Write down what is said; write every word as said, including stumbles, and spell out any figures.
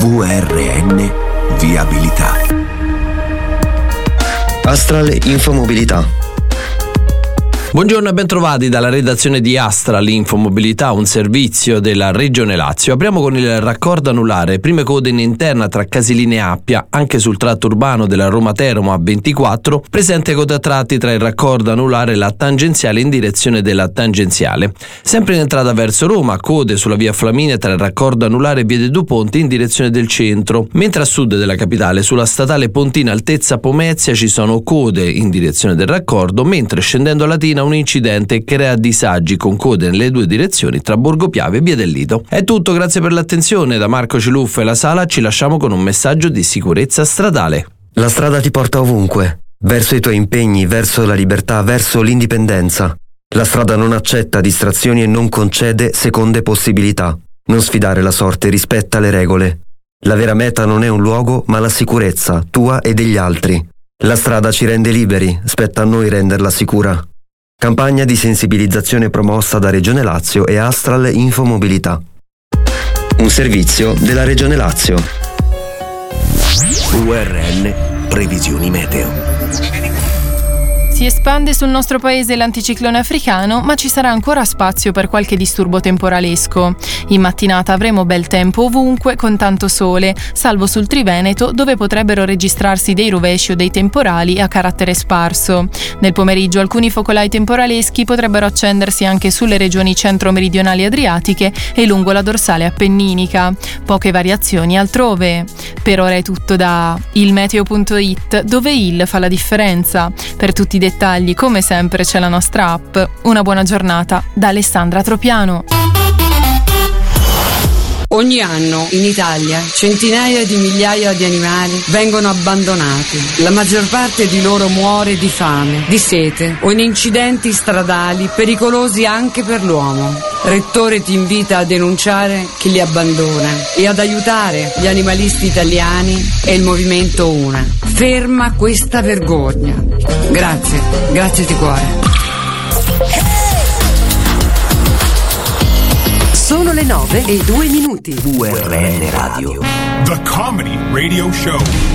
V R N Viabilità. Astral Infomobilità. Buongiorno e bentrovati dalla redazione di Astral Infomobilità, un servizio della Regione Lazio. Apriamo con il raccordo anulare, prime code in interna tra Casilina e Appia, anche sul tratto urbano della Roma-Teramo A ventiquattro, presente code a tratti tra il raccordo anulare e la tangenziale in direzione della tangenziale. Sempre in entrata verso Roma, code sulla via Flaminia tra il raccordo anulare e via dei Due Ponti in direzione del centro, mentre a sud della capitale sulla statale Pontina altezza Pomezia ci sono code in direzione del raccordo, mentre scendendo a Latina un incidente crea disagi con code nelle due direzioni tra Borgo Piave e Via del Lido. È tutto, grazie per l'attenzione. Da Marco Ciluffo e la Sala ci lasciamo con un messaggio di sicurezza stradale. La strada ti porta ovunque, verso i tuoi impegni, verso la libertà, verso l'indipendenza. La strada non accetta distrazioni e non concede seconde possibilità. Non sfidare la sorte, rispetta le regole. La vera meta non è un luogo, ma la sicurezza, tua e degli altri. La strada ci rende liberi, spetta a noi renderla sicura. Campagna di sensibilizzazione promossa da Regione Lazio e Astral Infomobilità. Un servizio della Regione Lazio. V R N Previsioni Meteo. Si espande sul nostro paese l'anticiclone africano, ma ci sarà ancora spazio per qualche disturbo temporalesco. In mattinata avremo bel tempo ovunque con tanto sole, salvo sul Triveneto, dove potrebbero registrarsi dei rovesci o dei temporali a carattere sparso. Nel pomeriggio alcuni focolai temporaleschi potrebbero accendersi anche sulle regioni centro-meridionali adriatiche e lungo la dorsale appenninica. Poche variazioni altrove. Per ora è tutto da ilmeteo punto it, dove il fa la differenza. Per tutti i dettagli, come sempre, c'è la nostra app. Una buona giornata da Alessandra Tropiano. Ogni anno in Italia centinaia di migliaia di animali vengono abbandonati. La maggior parte di loro muore di fame, di sete o in incidenti stradali pericolosi anche per l'uomo. Rettore ti invita a denunciare chi li abbandona e ad aiutare gli animalisti italiani e il movimento Una. Ferma questa vergogna. Grazie, grazie di cuore. Sono le nove e due minuti. V R N Radio. The Comedy Radio Show.